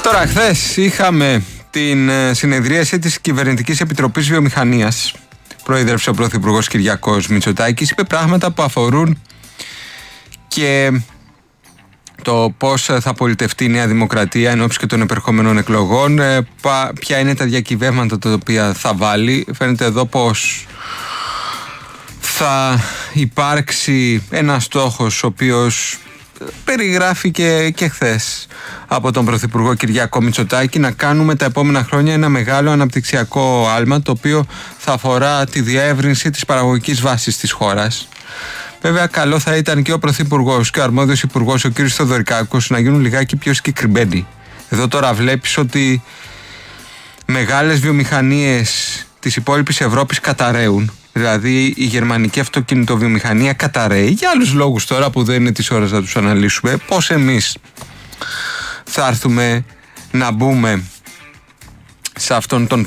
Τώρα, χθες είχαμε την συνεδρίαση της Κυβερνητικής Επιτροπής Βιομηχανίας. Προείδρευσε ο Πρωθυπουργός Κυριάκος Μητσοτάκης. Είπε πράγματα που αφορούν και το πώς θα πολιτευτεί η Νέα Δημοκρατία εν ώψη και των επερχόμενων εκλογών, ποια είναι τα διακυβεύματα τα οποία θα βάλει. Φαίνεται εδώ πως θα υπάρξει ένας στόχος ο οποίος περιγράφηκε και χθες από τον Πρωθυπουργό Κυριάκο Μητσοτάκη, να κάνουμε τα επόμενα χρόνια ένα μεγάλο αναπτυξιακό άλμα, το οποίο θα αφορά τη διεύρυνση της παραγωγικής βάσης της χώρας. Βέβαια, καλό θα ήταν και ο Πρωθυπουργός και ο αρμόδιος Υπουργός, ο κ. Θεοδωρικάκος, να γίνουν λιγάκι πιο συγκεκριμένοι. Εδώ τώρα βλέπεις ότι μεγάλες βιομηχανίες της υπόλοιπης Ευρώπης καταραίουν. Δηλαδή η γερμανική αυτοκινητοβιομηχανία καταραίει για άλλους λόγους τώρα που δεν είναι της ώρας να τους αναλύσουμε. Πώς εμείς θα έρθουμε να μπούμε σε αυτόν τον